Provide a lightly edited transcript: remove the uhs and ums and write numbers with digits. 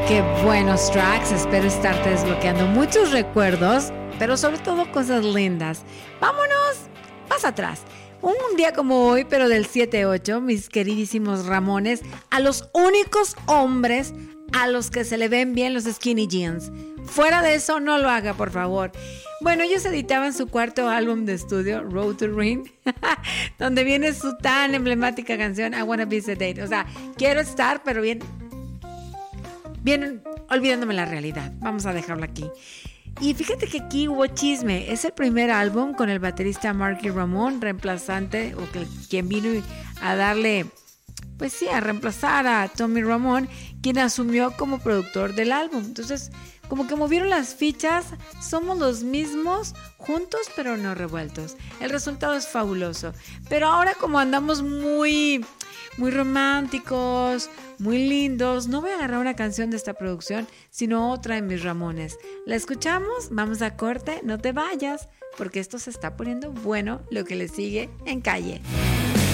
Qué buenos tracks, espero estarte desbloqueando muchos recuerdos, pero sobre todo cosas lindas. Vámonos más atrás. Un día como hoy, pero del 7-8, mis queridísimos Ramones, a los únicos hombres a los que se le ven bien los skinny jeans. Fuera de eso, no lo haga, por favor. Bueno, ellos editaban su cuarto álbum de estudio, Road to Ring, donde viene su tan emblemática canción, I Wanna Be Sedate. O sea, quiero estar, pero bien olvidándome la realidad. Vamos a dejarlo aquí. Y fíjate que aquí hubo chisme. Es el primer álbum con el baterista Marky Ramone, reemplazante, o quien vino a darle, pues sí, a reemplazar a Tommy Ramone, quien asumió como productor del álbum. Entonces, como que movieron las fichas, somos los mismos, juntos pero no revueltos. El resultado es fabuloso. Pero ahora como andamos muy románticos, muy lindos, no voy a agarrar una canción de esta producción, sino otra de mis Ramones. La escuchamos, vamos a corte, no te vayas, porque esto se está poniendo bueno, lo que le sigue en Calle.